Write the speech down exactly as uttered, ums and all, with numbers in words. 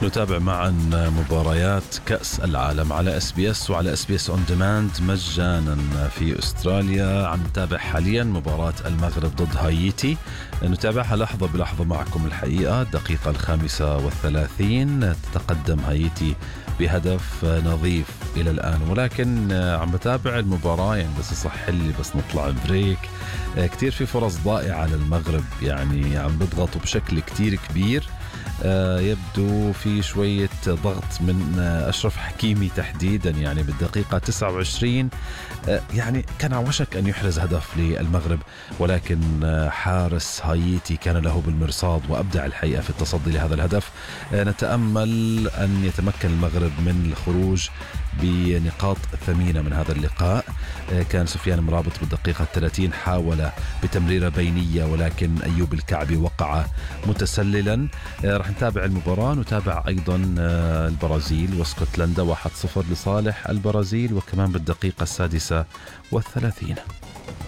نتابع معا مباريات كأس العالم على اس بي اس وعلى اس بي اس اون ديماند مجانا في استراليا. عم نتابع حاليا مباراة المغرب ضد هايتي، نتابعها لحظة بلحظة معكم. الحقيقة الدقيقة الخامسة والثلاثين تتقدم هايتي بهدف نظيف إلى الآن، ولكن عم بتابع المباراة يعني بس صح لي بس نطلع بريك. كتير في فرص ضائعة للمغرب، يعني عم بضغطوا بشكل كتير كبير. يبدو في شوية ضغط من أشرف حكيمي تحديدا، يعني بالدقيقة تسعة وعشرين يعني كان على وشك أن يحرز هدف للمغرب، ولكن حارس هايتي كان له بالمرصاد وأبدع الحقيقة في التصدي لهذا الهدف. نتأمل أن يتمكن المغرب من الخروج بنقاط ثمينة من هذا اللقاء. كان سفيان مرابط بالدقيقة الثلاثين حاول بتمريرة بينية، ولكن أيوب الكعبي وقع متسللا. رح نتابع المباراة، نتابع أيضا البرازيل واسكتلندا واحد صفر لصالح البرازيل، وكمان بالدقيقة السادسة والثلاثين.